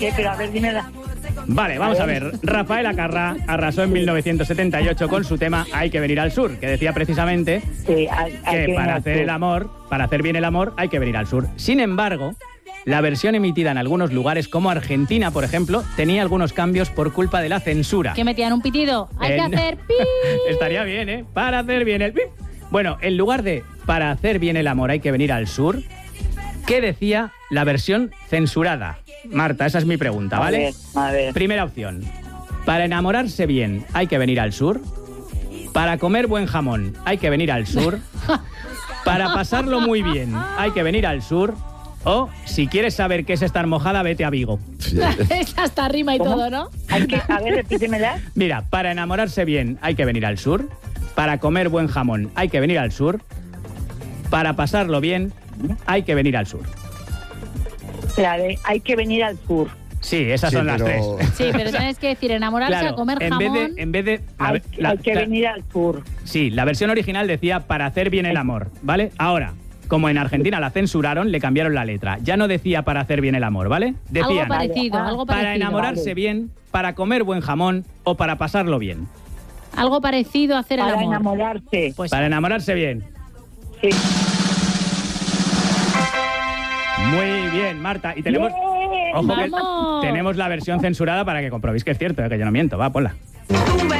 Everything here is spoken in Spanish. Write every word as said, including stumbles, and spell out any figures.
¿Qué? Pero a ver, dímela. Vale, vamos a ver. Rafael Acarrá arrasó en mil novecientos setenta y ocho con su tema Hay que venir al sur, que decía precisamente Sí, hay, hay que que para venir hacer al el sur. amor, para hacer bien el amor, hay que venir al sur. Sin embargo, la versión emitida en algunos lugares, como Argentina, por ejemplo, tenía algunos cambios por culpa de la censura. ¿Que metían un pitido? Hay Eh, que no. hacer pi. Estaría bien, ¿eh? Para hacer bien el... pip. Bueno, en lugar de para hacer bien el amor hay que venir al sur, ¿qué decía la versión censurada? Marta, esa es mi pregunta, ¿vale? A ver, a ver. Primera opción. Para enamorarse bien hay que venir al sur. Para comer buen jamón hay que venir al sur. Para pasarlo muy bien hay que venir al sur. O, si quieres saber qué es estar mojada, vete a Vigo. Es hasta rima y ¿Cómo? todo, ¿no? Hay que, a ver, repítemela. Mira, para enamorarse bien hay que venir al sur. Para comer buen jamón hay que venir al sur. Para pasarlo bien hay que venir al sur. La de hay que venir al sur. Sí, esas Sí, son las pero- tres. Sí, pero tienes que decir enamorarse, Claro, a comer en jamón. vez de, en vez de la- Hay, la- hay que la- venir al sur. Sí, la versión original decía para hacer bien el amor, ¿vale? Ahora, como en Argentina la censuraron, le cambiaron la letra. Ya no decía para hacer bien el amor, ¿vale? Algo Decían parecido, Vale, ah, algo parecido. para enamorarse vale. bien, para comer buen jamón o para pasarlo bien. Algo parecido a hacer el Para amor. enamorarse. Pues Para enamorarse bien. Sí. Muy bien, Marta. Y tenemos... Bien. Ojo que ¡Vamos! tenemos la versión censurada para que comprobéis que es cierto, eh, que yo no miento. Va, ponla. Sube